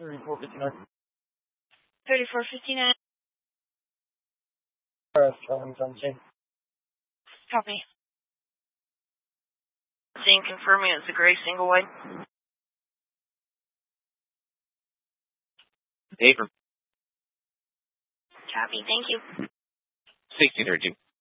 3459. 3459. Challenge on chain. Copy. Seeing confirming it's a gray single wide. Abram. Copy, thank you. 1632.